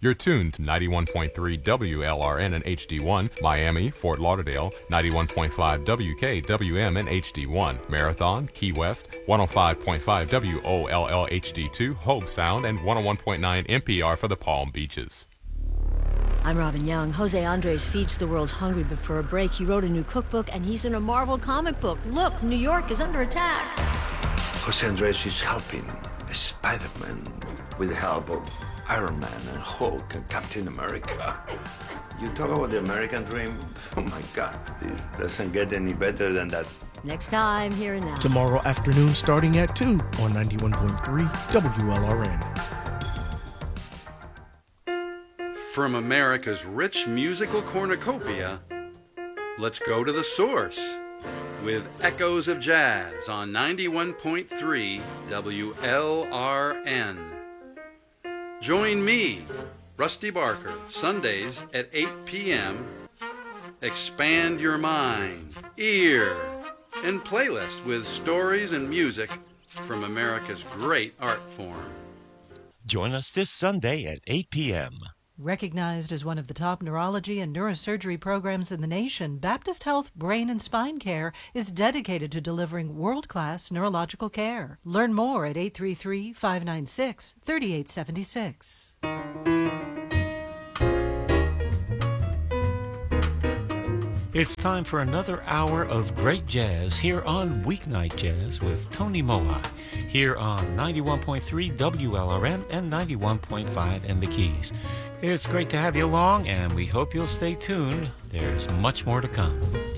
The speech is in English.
You're tuned to 91.3 WLRN and HD1, Miami, Fort Lauderdale, 91.5 WKWM and HD1, Marathon, Key West, 105.5 WOLL HD2, Hobe Sound, and 101.9 NPR for the Palm Beaches. I'm Robin Young. Jose Andres feeds the world's hungry, but for a break, he wrote a new cookbook, and he's in a Marvel comic book. Look, New York is under attack. Jose Andres is helping Spider-Man with the help of Iron Man and Hulk and Captain America. You talk about the American dream? Oh my God, this doesn't get any better than that. Next time, here and now. Tomorrow afternoon starting at 2 on 91.3 WLRN. From America's rich musical cornucopia, let's go to the source with Echoes of Jazz on 91.3 WLRN. Join me, Rusty Barker, Sundays at 8 p.m. Expand your mind, ear, and playlist with stories and music from America's great art form. Join us this Sunday at 8 p.m. Recognized as one of the top neurology and neurosurgery programs in the nation, Baptist Health Brain and Spine Care is dedicated to delivering world-class neurological care. Learn more at 833-596-3876. It's time for another hour of great jazz here on Weeknight Jazz with Tony Moa, here on 91.3 WLRN and 91.5 in the Keys. It's great to have you along, and we hope you'll stay tuned. There's much more to come.